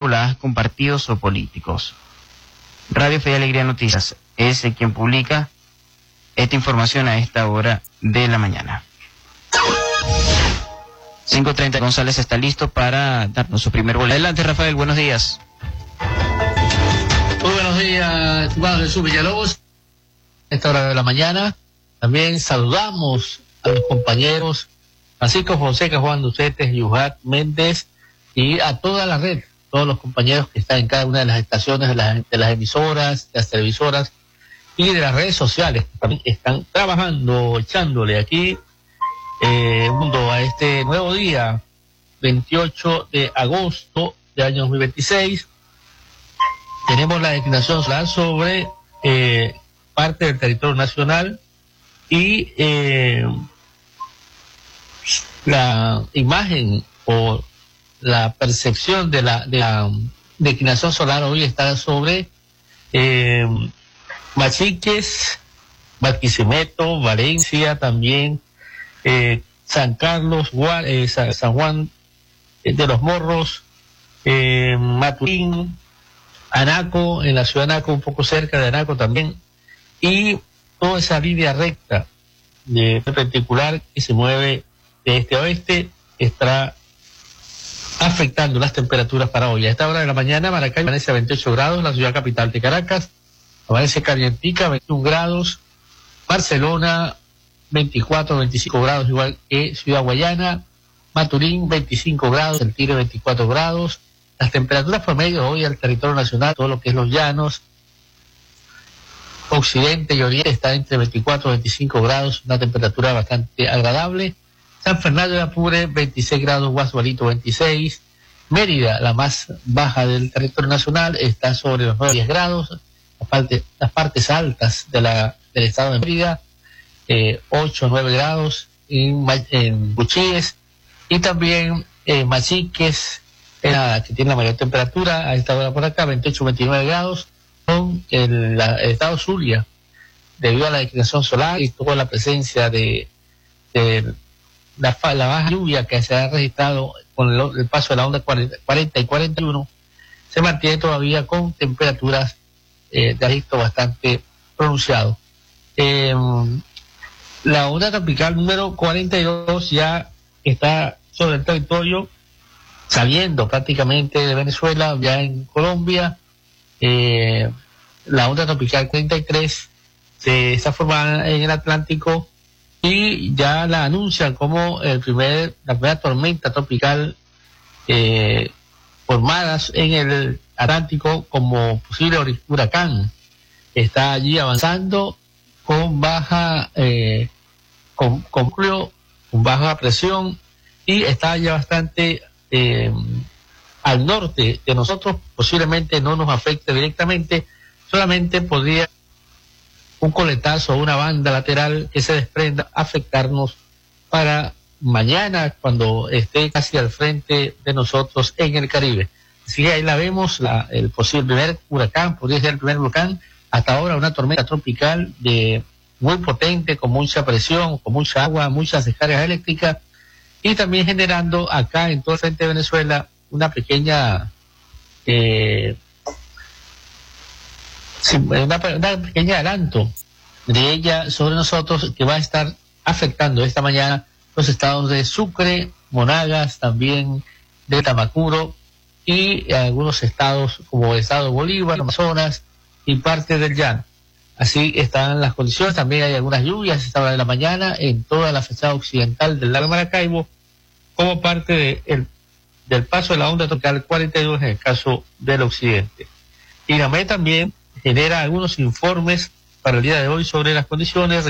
vinculadas con partidos o políticos. Radio Fe y Alegría Noticias es quien publica esta información a esta hora de la mañana. 5:30, González está listo para darnos su primer boleto. Adelante, Rafael, buenos días. Muy buenos días, estimado Jesús Villalobos. A esta hora de la mañana también saludamos a los compañeros Francisco Fonseca, Juan Ducetes, Yuhat Méndez y a toda la red, todos los compañeros que están en cada una de las estaciones, de las emisoras, de las televisoras y de las redes sociales, que también están trabajando, echándole aquí mundo a este nuevo día, 28 de agosto del año 2026. Tenemos la declinación solar sobre parte del territorio nacional y la imagen o la percepción de la declinación solar hoy está sobre Machiques, Barquisimeto, Valencia, también San Carlos, San Juan de los Morros, Maturín, Anaco, en la ciudad de Anaco, un poco cerca de Anaco también, y toda esa línea recta de particular que se mueve de este a oeste está afectando las temperaturas para hoy. A esta hora de la mañana, Maracay amanece a 28 grados, la ciudad capital de Caracas amanece calientica, 21 grados, Barcelona 24, 25 grados, igual que Ciudad Guayana, Maturín 25 grados, El Tigre 24 grados. Las temperaturas promedio hoy al territorio nacional, todo lo que es los llanos, occidente y oriente, está entre 24 y 25 grados, una temperatura bastante agradable. San Fernando de Apure, 26 grados, Guasualito 26. Mérida, la más baja del territorio nacional, está sobre los 9 grados. Las partes altas del estado de Mérida, 8 o 9 grados en Cuchilles, y también Machiques, que tiene la mayor temperatura a esta hora por acá, 28 o 29 grados, con el estado Zulia, debido a la declinación solar y toda la presencia de la baja lluvia que se ha registrado con el paso de la onda 40 y 41, se mantiene todavía con temperaturas de registro bastante pronunciado. La onda tropical número 42 ya está sobre el territorio, saliendo prácticamente de Venezuela, ya en Colombia. La onda tropical 43 se está formada en el Atlántico y ya la anuncian como la primera tormenta tropical formadas en el Atlántico como posible huracán. Está allí avanzando con baja con baja presión y está ya bastante al norte de nosotros. Posiblemente no nos afecte directamente, solamente podría un coletazo o una banda lateral que se desprenda afectarnos para mañana, cuando esté casi al frente de nosotros en el Caribe. Así que ahí la vemos, el posible primer huracán, podría ser el primer huracán, hasta ahora una tormenta tropical muy potente, con mucha presión, con mucha agua, muchas descargas eléctricas, y también generando acá en todo el frente de Venezuela una pequeña adelanto de ella sobre nosotros, que va a estar afectando esta mañana los estados de Sucre, Monagas, también de Tamacuro, y algunos estados como el estado de Bolívar, Amazonas y parte del llano. Así están las condiciones. También hay algunas lluvias a esta hora de la mañana en toda la fachada occidental del lago Maracaibo, como parte del paso de la onda tropical 42 en el caso del occidente. INAME también genera algunos informes para el día de hoy sobre las condiciones.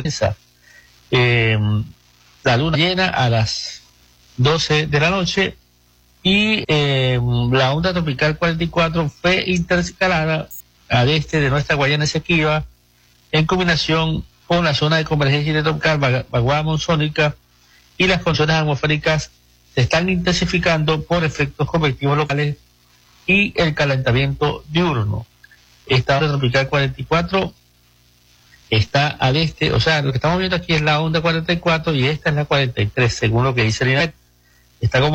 La luna llena a las 12 de la noche y la onda tropical 44 fue intercalada al este de nuestra Guayana Esequiba en combinación con la zona de convergencia intertropical vaguada monzónica, y las condiciones atmosféricas se están intensificando por efectos convectivos locales y el calentamiento diurno. Esta onda tropical 44 está al este, o sea, lo que estamos viendo aquí es la onda 44 y esta es la 43, según lo que dice el INAME. Está como